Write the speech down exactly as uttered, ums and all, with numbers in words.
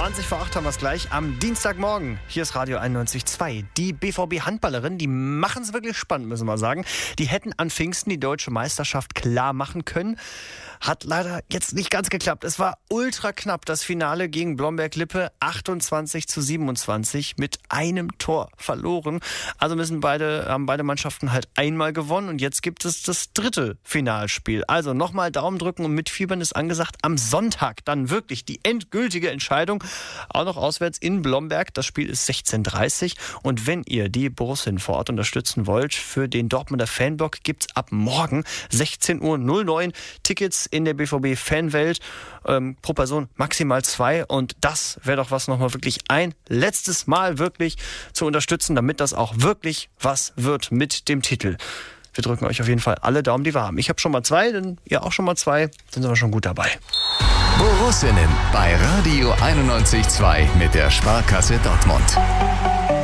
zwanzig vor acht haben wir es gleich am Dienstagmorgen. Hier ist Radio einundneunzig Komma zwei. Die B V B-Handballerinnen, die machen es wirklich spannend, müssen wir sagen. Die hätten an Pfingsten die deutsche Meisterschaft klar machen können. Hat leider jetzt nicht ganz geklappt. Es war ultra knapp, das Finale gegen Blomberg-Lippe. achtundzwanzig zu siebenundzwanzig mit einem Tor verloren. Also müssen beide, haben beide Mannschaften halt einmal gewonnen. Und jetzt gibt es das dritte Finalspiel. Also nochmal Daumen drücken und mitfiebern ist angesagt. Am Sonntag dann wirklich die endgültige Entscheidung. Auch noch auswärts in Blomberg. Das Spiel ist sechzehn Uhr dreißig. Und wenn ihr die Borussen vor Ort unterstützen wollt, für den Dortmunder Fanblock gibt's ab morgen sechzehn Uhr neun Tickets in der B V B-Fanwelt. Ähm, pro Person maximal zwei. Und das wäre doch was, nochmal wirklich ein letztes Mal wirklich zu unterstützen, damit das auch wirklich was wird mit dem Titel. Wir drücken euch auf jeden Fall alle Daumen, die wir haben. Ich habe schon mal zwei, dann ihr auch schon mal zwei. Dann sind wir schon gut dabei. Borussinnen bei Radio einundneunzig Komma zwei mit der Sparkasse Dortmund.